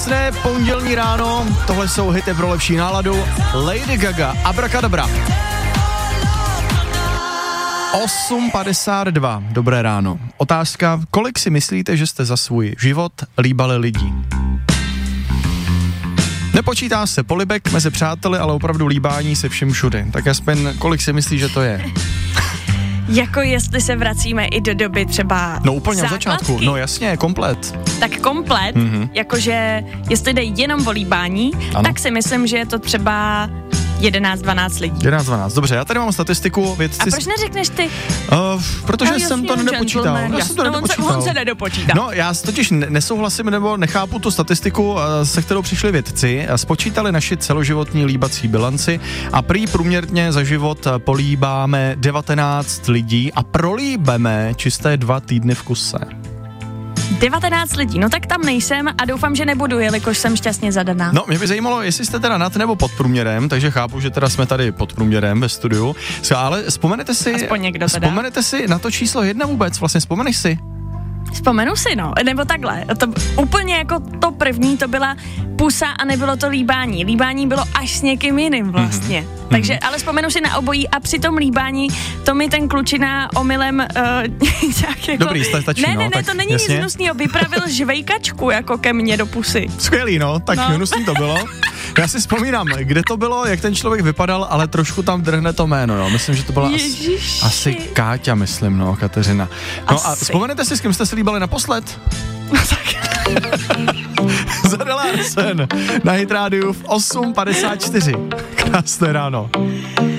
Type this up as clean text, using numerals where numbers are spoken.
Krásné pondělní ráno, tohle jsou hity pro lepší náladu. Lady Gaga, Abracadabra. 8:52, dobré ráno. Otázka, kolik si myslíte, že jste za svůj život líbali lidí? Nepočítá se polibek mezi přáteli, ale opravdu líbání se všem všude. Tak aspoň kolik si myslí, že to je? Jako jestli se vracíme i do doby třeba No úplně základky. od začátku, no jasně, komplet. Tak komplet, jakože jestli jde jenom o líbání, tak si myslím, že je to třeba 11-12 lidí. 11-12, dobře, já tady mám statistiku, vědci... A proč neřekneš ty? Protože jsem to nedopočítal. On se nedopočítá. No, já totiž nesouhlasím nebo nechápu tu statistiku, se kterou přišli vědci. Spočítali naši celoživotní líbací bilanci a prý průměrně za život políbáme 19 lidí a prolíbeme čisté 2 týdny v kuse. 19 lidí, no tak tam nejsem a doufám, že nebudu, jelikož jsem šťastně zadaná. No, mě by zajímalo, jestli jste teda nad nebo pod průměrem, takže chápu, že teda jsme tady pod průměrem ve studiu. Ale vzpomenete si... Aspoň někdo teda. Vzpomenete si na to číslo 1 vůbec, vlastně vzpomeneš si? Vzpomenu si, no, nebo takhle. To úplně jako to první, to byla pusa a nebylo to líbání. Líbání bylo až s někým jiným vlastně. Takže, ale vzpomenu si na obojí a při tom líbání to mi ten klučina omylem nějak jako... Dobrý, stačí, Ne, to není jasně. nic hnusnýho, vypravil žvejkačku jako ke mně do pusy. Skvělý, no, tak hnusný to bylo. Já si vzpomínám, kde to bylo, jak ten člověk vypadal, ale trošku tam drhne to jméno, no. Myslím, že to byla asi Káťa, myslím, no, Kateřina. No asi. A vzpomenete si, s kým jste se líbali naposled? No tak. Zara Larsen na Hit Rádiu v 8:54. Krásné ráno.